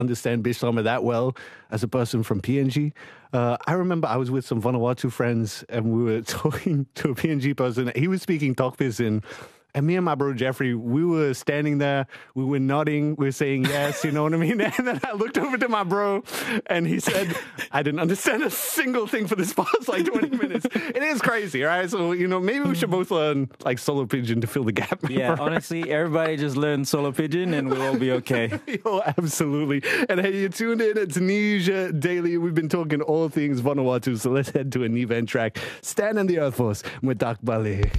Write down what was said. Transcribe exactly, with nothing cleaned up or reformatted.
understand Bishlama that well as a person from P N G. Uh, I remember I was with some Vanuatu friends and we were talking to a P N G person. He was speaking Tokpisin. And me and my bro Jeffrey, we were standing there, we were nodding, we were saying yes, you know what I mean? And then I looked over to my bro and he said, I didn't understand a single thing for this past like twenty minutes. It is crazy, right? So, you know, maybe we should both learn like Solo Pigeon to fill the gap. Yeah, bro. honestly, everybody just learn Solo Pigeon and we'll all be okay. Yo, absolutely. And hey, you tuned in to Tunisia Daily. We've been talking all things Vanuatu, so let's head to a Niven track. Stand in the Earth Force with Dak Bale.